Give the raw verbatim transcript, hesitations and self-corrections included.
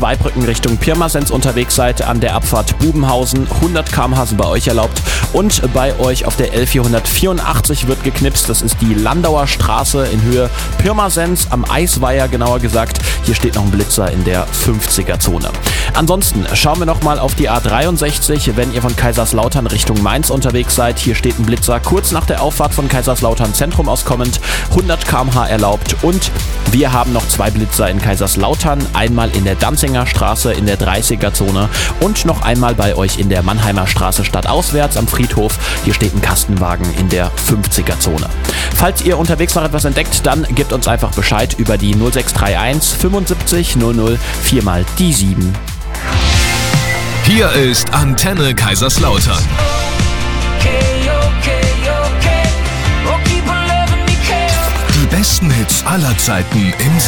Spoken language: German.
Zweibrücken Richtung Pirmasens unterwegs seid, an der Abfahrt Bubenhausen hundert Kilometer pro Stunde sind bei euch erlaubt. Und bei euch auf der L vierhundertvierundachtzig wird geknipst. Das ist die Landauer Straße in Höhe Pirmasens, am Eisweiher genauer gesagt. Hier steht noch ein Blitzer in der fünfziger-Zone. Ansonsten schauen wir nochmal auf die A dreiundsechzig, wenn ihr von Kaiserslautern Richtung Mainz unterwegs seid. Hier steht ein Blitzer kurz nach der Auffahrt von Kaiserslautern Zentrum aus kommend, hundert Kilometer pro Stunde erlaubt. Und wir haben noch zwei Blitzer in Kaiserslautern, einmal in der Danzinger Straße in der dreißiger-Zone und noch einmal bei euch in der Mannheimer Straße stadtauswärts am Friedhof. Hier steht ein Kastenwagen in der fünfziger-Zone. Falls ihr unterwegs noch etwas entdeckt, dann gebt uns einfach Bescheid über die null sechs drei eins fünfundsiebzig null null vier mal die sieben. Hier ist Antenne Kaiserslautern. Die besten Hits aller Zeiten im